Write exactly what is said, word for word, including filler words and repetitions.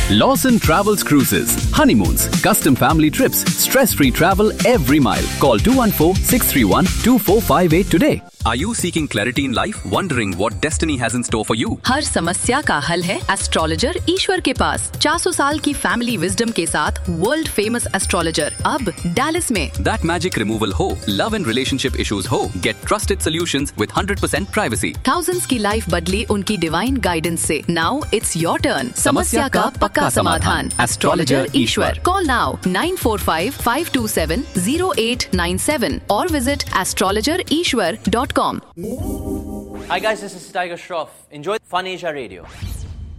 Lawson Travels Cruises, honeymoons, custom family trips, stress-free travel every mile. Call two one four, six three one, two four five eight today. Are you seeking clarity in life? Wondering what destiny has in store for you? हर समस्या का हल है astrologer ईश्वर के पास। चार सौ साल की family wisdom के साथ वर्ल्ड फेमस एस्ट्रोलॉजर अब डैलिस में। That magic removal हो, love and relationship issues हो, get trusted solutions with one hundred percent privacy. Thousands की लाइफ बदली उनकी डिवाइन गाइडेंस से। Now it's your turn. समस्या का पक्का समाधान। Astrologer Ishwar. Call now nine four five, five two seven, zero eight nine seven or visit astrologer ishwar dot com. Hi guys, this is Tiger Shroff. Enjoy Fun Asia Radio.